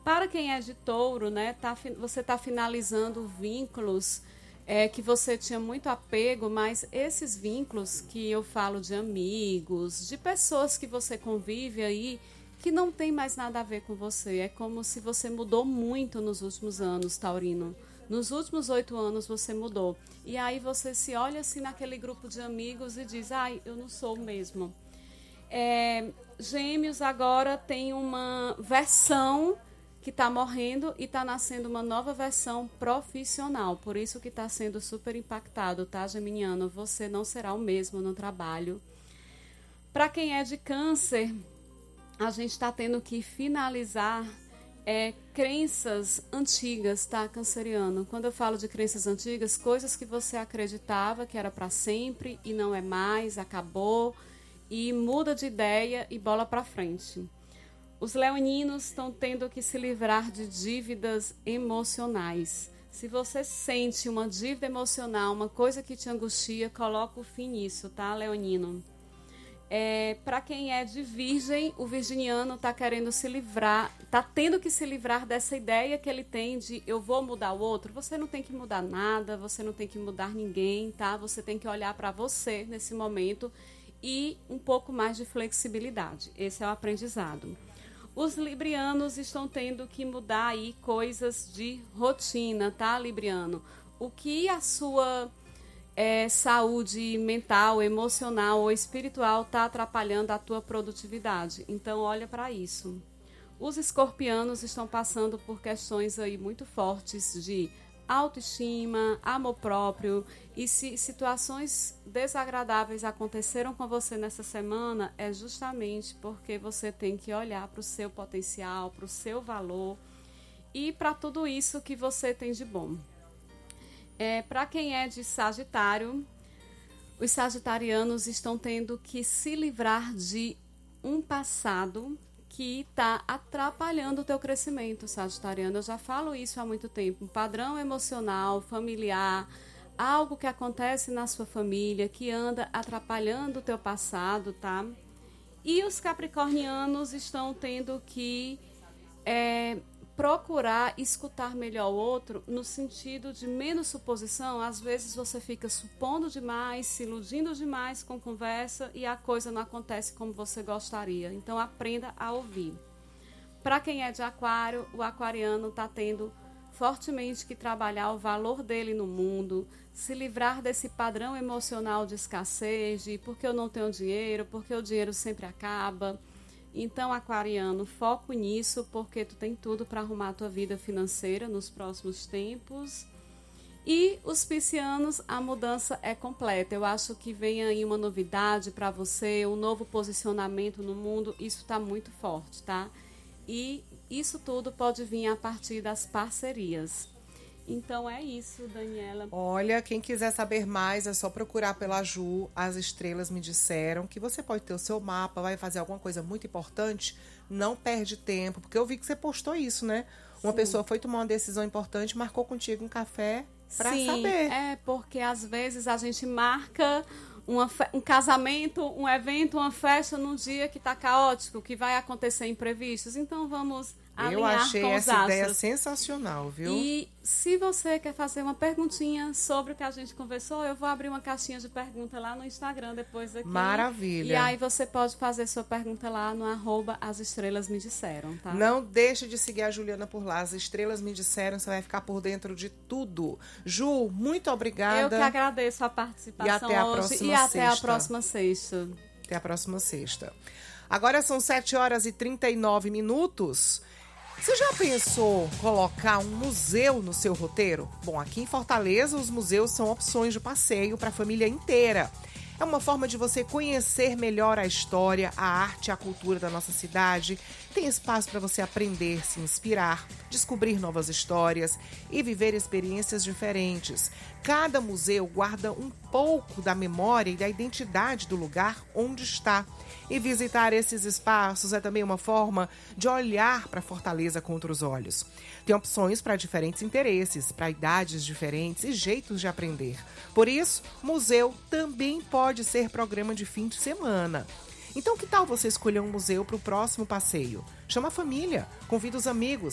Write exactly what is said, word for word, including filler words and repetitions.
Para quem é de touro, né, tá, você está finalizando vínculos é, que você tinha muito apego, mas esses vínculos que eu falo de amigos, de pessoas que você convive aí, que não tem mais nada a ver com você. É como se você mudou muito nos últimos anos, taurino. Nos últimos oito anos você mudou. E aí você se olha assim naquele grupo de amigos e diz, ai, eu não sou o mesmo. É, Gêmeos agora tem uma versão que está morrendo e está nascendo uma nova versão profissional. Por isso que está sendo super impactado, tá, geminiano? Você não será o mesmo no trabalho. Para quem é de câncer, a gente está tendo que finalizar é, crenças antigas, tá, canceriano? Quando eu falo de crenças antigas, coisas que você acreditava que era para sempre e não é mais, acabou, e muda de ideia e bola para frente. Os leoninos estão tendo que se livrar de dívidas emocionais. Se você sente uma dívida emocional, uma coisa que te angustia, coloca o fim nisso, tá, leonino? É, para quem é de virgem, o virginiano está querendo se livrar, está tendo que se livrar dessa ideia que ele tem de eu vou mudar o outro. Você não tem que mudar nada, você não tem que mudar ninguém, tá? Você tem que olhar para você nesse momento e um pouco mais de flexibilidade. Esse é o aprendizado. Os librianos estão tendo que mudar aí coisas de rotina, tá, libriano? O que a sua é, saúde mental, emocional ou espiritual está atrapalhando a tua produtividade? Então, olha para isso. Os escorpianos estão passando por questões aí muito fortes de autoestima, amor próprio, e se situações desagradáveis aconteceram com você nessa semana, é justamente porque você tem que olhar para o seu potencial, para o seu valor e para tudo isso que você tem de bom. É, para quem é de Sagitário, os sagitarianos estão tendo que se livrar de um passado que está atrapalhando o teu crescimento, sagitariano. Eu já falo isso há muito tempo. Um padrão emocional, familiar, algo que acontece na sua família, que anda atrapalhando o teu passado, tá? E os capricornianos estão tendo que é, procurar escutar melhor o outro no sentido de menos suposição. Às vezes você fica supondo demais, se iludindo demais com conversa e a coisa não acontece como você gostaria. Então aprenda a ouvir. Para quem é de aquário, o aquariano está tendo fortemente que trabalhar o valor dele no mundo, se livrar desse padrão emocional de escassez, de porque eu não tenho dinheiro, porque o dinheiro sempre acaba. Então, aquariano, foco nisso, porque tu tem tudo para arrumar a tua vida financeira nos próximos tempos. E os piscianos, a mudança é completa. Eu acho que vem aí uma novidade para você, um novo posicionamento no mundo. Isso está muito forte, tá? E isso tudo pode vir a partir das parcerias. Então é isso, Daniela. Olha, quem quiser saber mais é só procurar pela Ju. As estrelas me disseram que você pode ter o seu mapa, vai fazer alguma coisa muito importante, não perde tempo, porque eu vi que você postou isso, né? Uma Sim. pessoa foi tomar uma decisão importante, marcou contigo um café para saber. É, porque às vezes a gente marca uma, um casamento, um evento, uma festa num dia que está caótico, que vai acontecer imprevistos. Então vamos alinhar Eu achei com os essa astros. ideia sensacional, viu? E se você quer fazer uma perguntinha sobre o que a gente conversou, eu vou abrir uma caixinha de pergunta lá no Instagram depois aqui. Maravilha. E aí você pode fazer sua pergunta lá no arroba as estrelas me disseram, tá? Não deixe de seguir a Juliana por lá. As estrelas me disseram, você vai ficar por dentro de tudo. Ju, muito obrigada. Eu que agradeço a participação e até a hoje próxima e até sexta. a próxima sexta. Até a próxima sexta. Agora são sete horas e trinta e nove minutos. Você já pensou colocar um museu no seu roteiro? Bom, aqui em Fortaleza, os museus são opções de passeio para a família inteira. É uma forma de você conhecer melhor a história, a arte e a cultura da nossa cidade. Tem espaço para você aprender, se inspirar, descobrir novas histórias e viver experiências diferentes. Cada museu guarda um pouco da memória e da identidade do lugar onde está. E visitar esses espaços é também uma forma de olhar para Fortaleza com outros olhos. Tem opções para diferentes interesses, para idades diferentes e jeitos de aprender. Por isso, museu também pode ser programa de fim de semana. Então, que tal você escolher um museu para o próximo passeio? Chama a família, convida os amigos,